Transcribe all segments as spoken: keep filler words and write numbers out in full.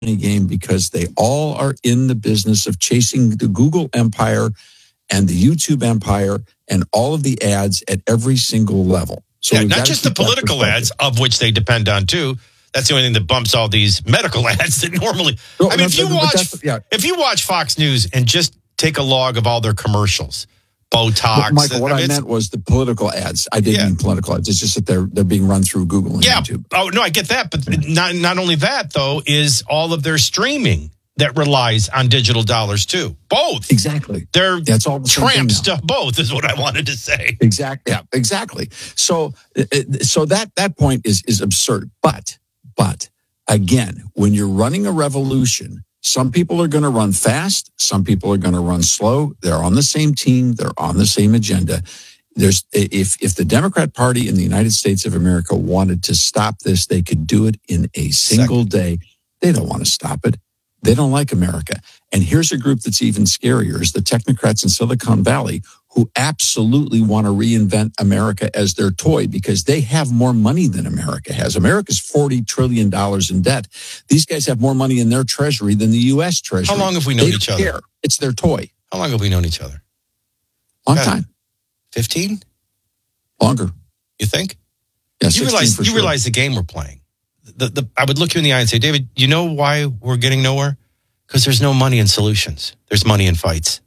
game because they all are in the business of chasing the Google empire and the YouTube empire and all of the ads at every single level. So yeah, not just the political ads, of which they depend on too. That's the only thing that bumps all these medical ads that normally. No, I mean, no, if you watch, yeah. if you watch Fox News and just take a log of all their commercials, Botox. But Michael, what I, mean, I meant was the political ads. I didn't yeah. mean political ads. It's just that they're they're being run through Google and yeah. YouTube. Oh no, I get that, but not not only that though is all of their streaming that relies on digital dollars too. Both exactly. They're that's all the tramp stuff. Both is what I wanted to say. Exactly. Yeah. Exactly. So so that that point is is absurd. But but again, when you're running a revolution. Some people are going to run fast. Some people are going to run slow. They're on the same team. They're on the same agenda. There's if if the Democrat Party in the United States of America wanted to stop this, they could do it in a single day. They don't want to stop it. They don't like America. And here's a group that's even scarier: is the technocrats in Silicon Valley, who absolutely want to reinvent America as their toy because they have more money than America has. America's forty trillion dollars in debt. These guys have more money in their treasury than the U S Treasury. How long have we known they each don't other? Care. It's their toy. How long have we known each other? Long time. fifteen? Longer. You think? Yeah, you realize you sure. realize the game we're playing. The, the, I would look you in the eye and say, David, you know why we're getting nowhere? Because there's no money in solutions. There's money in fights.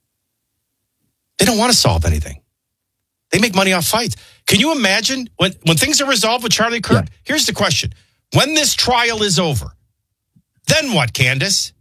They don't want to solve anything. They make money off fights. Can you imagine when, when things are resolved with Charlie Kirk? Yeah. Here's the question. When this trial is over, then what, Candace?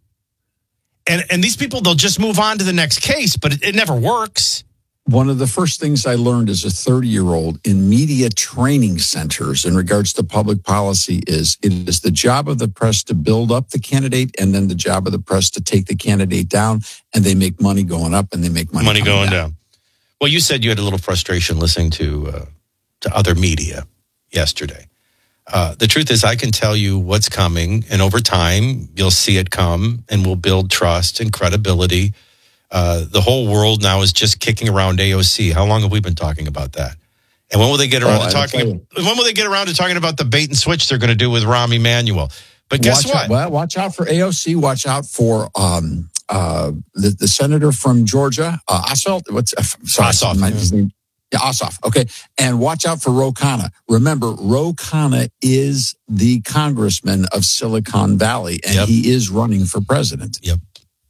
And and these people, they'll just move on to the next case, but it, it never works. One of the first things I learned as a thirty-year-old in media training centers in regards to public policy is it is the job of the press to build up the candidate and then the job of the press to take the candidate down, and they make money going up and they make money, money going down. down. Well, you said you had a little frustration listening to uh, to other media yesterday. Uh, the truth is, I can tell you what's coming, and over time, you'll see it come, and we'll build trust and credibility. Uh, the whole world now is just kicking around A O C. How long have we been talking about that? And when will they get around oh, to talking? When will they get around to talking about the bait and switch they're going to do with Rahm Emanuel? But guess watch what? Out, well, watch out for A O C. Watch out for um, uh, the the senator from Georgia, uh, Ossoff. What's uh, sorry, Ossoff? My, Yeah. His name. Yeah, Ossoff. Okay. And watch out for Ro Khanna. Remember, Ro Khanna is the congressman of Silicon Valley, and Yep. he is running for president. Yep.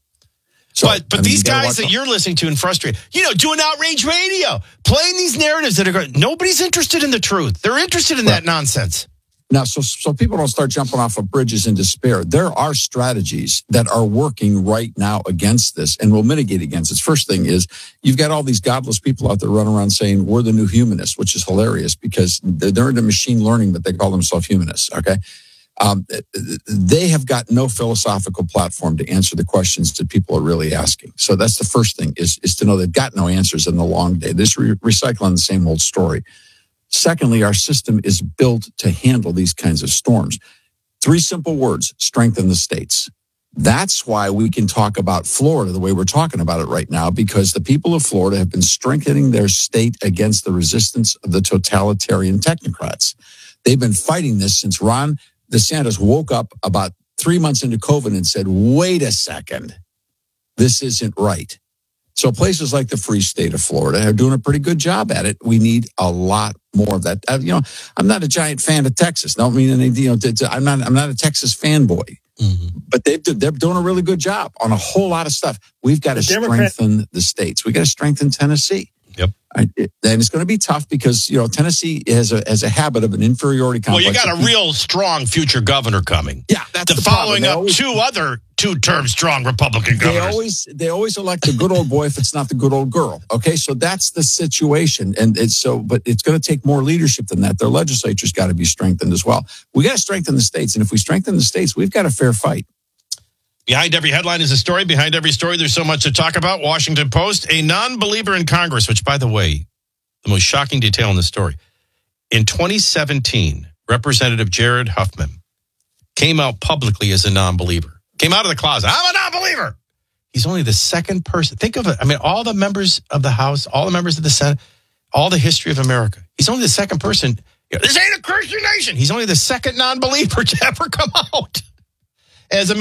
So, but but I mean, these you guys that out. you're listening to and frustrated, you know, doing outrage radio, playing these narratives that are going, nobody's interested in the truth. They're interested in Right. that nonsense. Now, so so people don't start jumping off of bridges in despair. There are strategies that are working right now against this and will mitigate against it. First thing is you've got all these godless people out there running around saying we're the new humanists, which is hilarious because they're, they're into machine learning, but they call themselves humanists. Okay. Um, they have got no philosophical platform to answer the questions that people are really asking. So that's the first thing is, is to know they've got no answers in the long day. This re- recycling the same old story. Secondly, our system is built to handle these kinds of storms. Three simple words: strengthen the states. That's why we can talk about Florida the way we're talking about it right now, because the people of Florida have been strengthening their state against the resistance of the totalitarian technocrats. They've been fighting this since Ron DeSantis woke up about three months into COVID and said, wait a second, this isn't right. So places like the free state of Florida are doing a pretty good job at it. We need a lot more of that. Uh, you know, I'm not a giant fan of Texas. Don't mean any, you know, to, to, I'm not, I'm not a Texas fanboy, mm-hmm. but they've, they're doing a really good job on a whole lot of stuff. We've got the to Democrat- strengthen the states. We got to strengthen Tennessee. Yep. I, it, and it's going to be tough because, you know, Tennessee has a has a habit of an inferiority complex. Well, you got a real strong future governor coming. Yeah, that's the, the following up always, two other two-term strong Republican governors. They always they always elect the good old boy if it's not the good old girl. Okay, so that's the situation, and it's so. But it's going to take more leadership than that. Their legislature's got to be strengthened as well. We got to strengthen the states, and if we strengthen the states, we've got a fair fight. Behind every headline is a story. Behind every story, there's so much to talk about. Washington Post, a non-believer in Congress, which, by the way, the most shocking detail in the story. In twenty seventeen, Representative Jared Huffman came out publicly as a non-believer. Came out of the closet. I'm a non-believer. He's only the second person. Think of it. I mean, all the members of the House, all the members of the Senate, all the history of America. He's only the second person. You know, this ain't a Christian nation. He's only the second non-believer to ever come out. As a